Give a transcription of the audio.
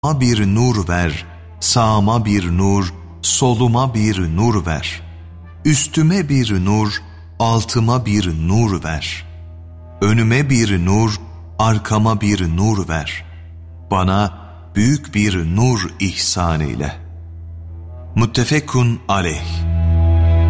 bir nur ver, sağıma bir nur, soluma bir nur ver. Üstüme bir nur, altıma bir nur ver. Önüme bir nur, arkama bir nur ver. Bana büyük bir nur ihsan eyle. Muttefekun aleyh.